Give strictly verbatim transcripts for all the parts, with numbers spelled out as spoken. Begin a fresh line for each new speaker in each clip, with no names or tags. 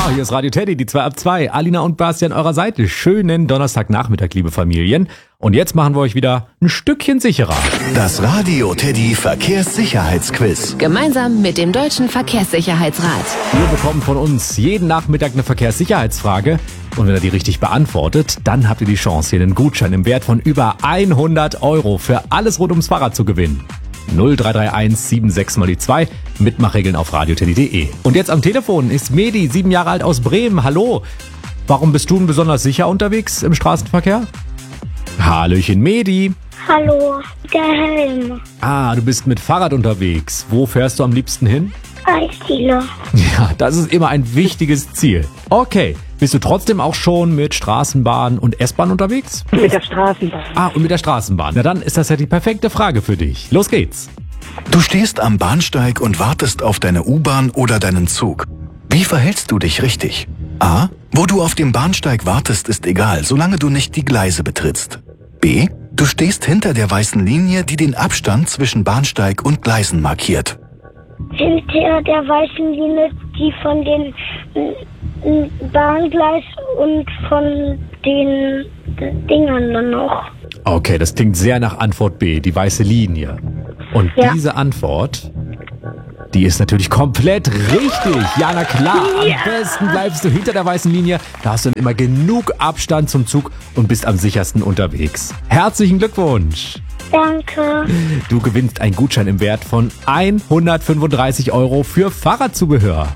Hier ist Radio Teddy, die zwei ab zwei. Alina und Basti an eurer Seite. Schönen Donnerstagnachmittag, liebe Familien. Und jetzt machen wir euch wieder ein Stückchen sicherer.
Das Radio Teddy Verkehrssicherheitsquiz.
Gemeinsam mit dem Deutschen Verkehrssicherheitsrat.
Ihr bekommt von uns jeden Nachmittag eine Verkehrssicherheitsfrage. Und wenn ihr die richtig beantwortet, dann habt ihr die Chance, hier einen Gutschein im Wert von über hundert Euro für alles rund ums Fahrrad zu gewinnen. null drei drei eins sieben sechs mal die zwei. Mitmachregeln auf radioteddy punkt de. Und jetzt am Telefon ist Medi, sieben Jahre alt aus Bremen. Hallo. Warum bist du denn besonders sicher unterwegs im Straßenverkehr? Hallöchen Medi.
Hallo, der Helm.
Ah, du bist mit Fahrrad unterwegs. Wo fährst du am liebsten hin?
Eisdiele.
Ja, das ist immer ein wichtiges Ziel. Okay, bist du trotzdem auch schon mit Straßenbahn und S-Bahn unterwegs?
Mit der Straßenbahn.
Ah, und mit der Straßenbahn. Na dann ist das ja die perfekte Frage für dich. Los geht's.
Du stehst am Bahnsteig und wartest auf deine U-Bahn oder deinen Zug. Wie verhältst du dich richtig? A. Wo du auf dem Bahnsteig wartest, ist egal, solange du nicht die Gleise betrittst. B. Du stehst hinter der weißen Linie, die den Abstand zwischen Bahnsteig und Gleisen markiert.
Hinter der weißen Linie, die von den äh, Bahngleis und von den Dingern dann noch.
Okay, das klingt sehr nach Antwort B, die weiße Linie. Und
Ja.
diese Antwort, die ist natürlich komplett richtig. Ja, na klar, am besten bleibst du hinter der weißen Linie. Da hast du dann immer genug Abstand zum Zug und bist am sichersten unterwegs. Herzlichen Glückwunsch.
Danke.
Du gewinnst einen Gutschein im Wert von hundertfünfunddreißig Euro für Fahrradzubehör.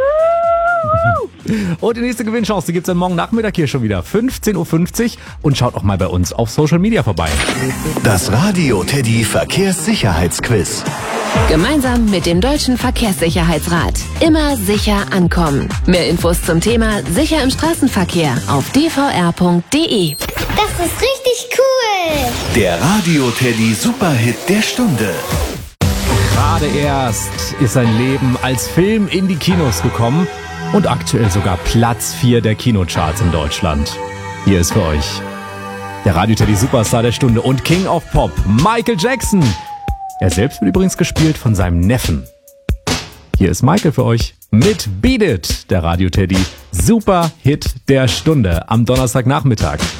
Und die nächste Gewinnchance, die gibt's dann morgen Nachmittag hier schon wieder, fünfzehn Uhr fünfzig. Und schaut auch mal bei uns auf Social Media vorbei.
Das Radio Teddy Verkehrssicherheitsquiz.
Gemeinsam mit dem Deutschen Verkehrssicherheitsrat. Immer sicher ankommen. Mehr Infos zum Thema Sicher im Straßenverkehr auf d v r punkt de.
Das ist richtig cool.
Der Radio Teddy Superhit der Stunde.
Gerade erst ist sein Leben als Film in die Kinos gekommen und aktuell sogar Platz vier der Kinocharts in Deutschland. Hier ist für euch der Radio Teddy Superstar der Stunde und King of Pop, Michael Jackson. Er selbst wird übrigens gespielt von seinem Neffen. Hier ist Michael für euch mit Beat It, der Radio Teddy Superhit der Stunde am Donnerstagnachmittag.